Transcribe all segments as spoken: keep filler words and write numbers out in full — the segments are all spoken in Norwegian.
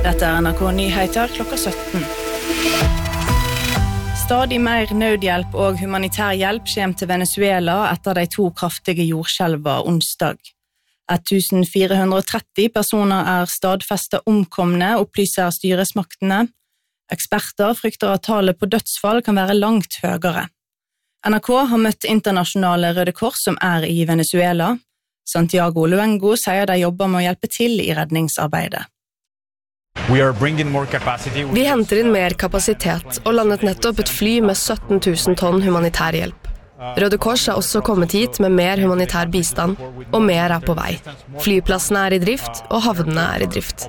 Dette er N R K Nyheter klokka sytten. Stadig mer nødhjelp og humanitær hjelp kommer til Venezuela etter de to kraftige jordskjelver onsdag. fjorten tretti personer er stadfestet omkomne, opplyser styresmaktene. Eksperter frykter at tallet på dødsfall kan være langt høyere. N R K har møtt internasjonale Røde Kors som er i Venezuela. Santiago Luengo sier de jobber med å hjelpe til i redningsarbeidet. Vi henter inn mer kapasitet og landet nettopp et fly med sytten tusen tonn humanitær hjelp. Røde Kors er også kommet hit med mer humanitær bistand, og mer er på vei. Flyplassene er i drift, og havnene er i drift.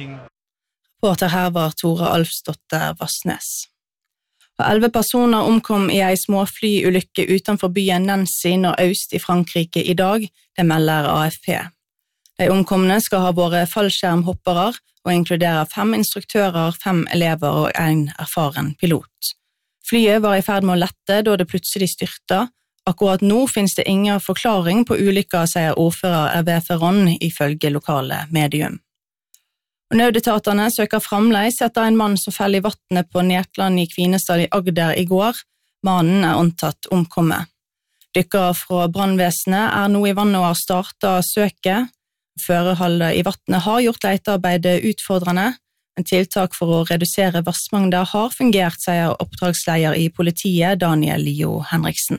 Reporter her var Tore Alfsdotter Vassnes. Elleve personer omkom i ei småflyulykke utenfor byen Nancy nordøst i Frankrike i dag, det melder A F P. De omkomne skal ha vært fallskjermhoppere og inkluderer fem instruktører, fem elever og en erfaren pilot. Flyet var i ferd med å lette da det plutselig styrta. Akkurat nå finnes det ingen forklaring på ulykka, sier ordfører Hervé Ferron ifølge lokale medium. Nødetatene søker fremleis etter en mann som fell i vattnet på Netland i Kvinesdal i Agder i går. Mannen er antatt omkommet. Dykkere fra brannvesenet er nå i vannet og har startet søket. Føreholdet i vattnet har gjort letearbeidet utfordrende, men tiltak for å redusere vassmengder har fungert, sier oppdragsleder i politiet Daniel Lio Henriksen.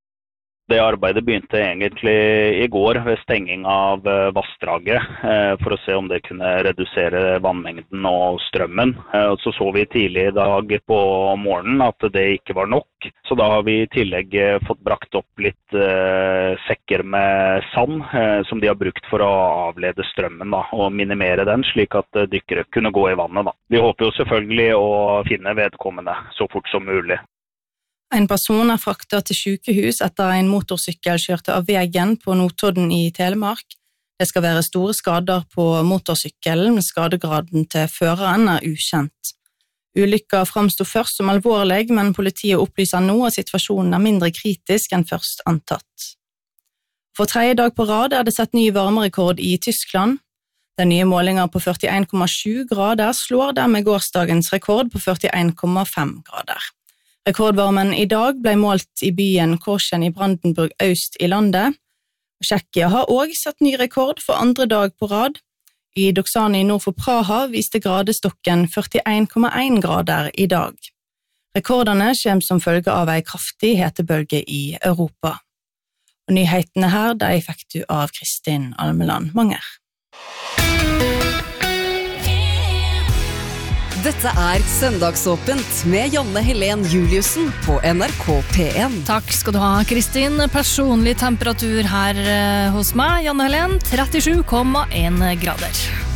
Det arbeidet begynte egentlig i går ved stenging av vassdraget for å se om det kunne redusere vannmengden og strømmen. Så så vi tidlig i dag på morgenen at det ikke var nok, så da har vi i tillegg fått brakt opp litt sekker med sand som de har brukt for å avlede strømmen da, og minimere den slik at dykkere kunne gå i vannet. Da. Vi håper jo selvfølgelig å finne vedkommende så fort som mulig. En person er fraktet til sykehus etter en motorsykkel kjørte av veien på Notodden i Telemark. Det skal være store skader på motorsykkelen, men skadegraden til føreren er ukjent. Ulykka framstod først som alvorlig, men politiet opplyser nå at situasjonen er mindre kritisk enn først antatt. For tredje dag på rad er det sett ny varmerekord i Tyskland. Den nye målingen på førtien komma sju grader slår dermed gårsdagens rekord på førtien komma fem grader. Rekordvarmen i dag ble målt i byen Korschen i Brandenburg øst i landet. Tsjekkia har også satt ny rekord for andre dag på rad. I Doksani nord for Praha viste gradestokken førtien komma en grader i dag. Rekordene kommer som følge av en kraftig hetebølge i Europa. Og nyhetene her, de fikk du av Kristin Almeland Manger. Dette er Søndagsåpent med Janne Helen Juliussen på N R K P en. Takk skal du ha, Kristin. Personlig temperatur her hos meg, Janne Helen, trettisju komma en grader.